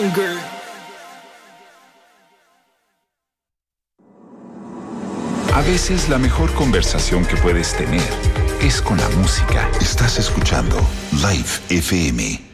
A veces la mejor conversación que puedes tener es con la música. Estás escuchando Live FM.